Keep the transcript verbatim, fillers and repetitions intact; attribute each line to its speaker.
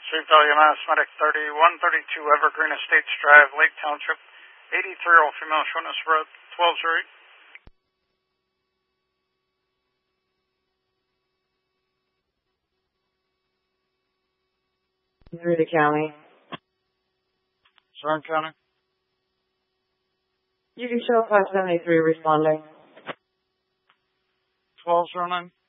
Speaker 1: Street Value Mass Medic thirty-one thirty-two Evergreen Estates Drive, Lake Township, eighty-three-year-old female showing us road twelve oh eight.
Speaker 2: Rudy County.
Speaker 1: Southern County.
Speaker 2: You can show five seventy-three responding.
Speaker 1: twelve oh nine.